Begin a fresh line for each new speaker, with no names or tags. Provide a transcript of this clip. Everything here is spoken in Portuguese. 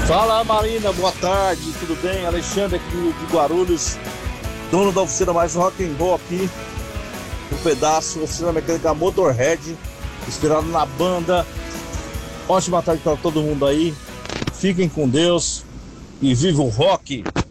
Fala Marina, boa tarde, tudo bem? Alexandre aqui de Guarulhos, dono da oficina mais rock and roll aqui, um pedaço, oficina mecânica Motorhead, inspirado na banda. Ótima tarde para todo mundo aí, fiquem com Deus e viva o rock!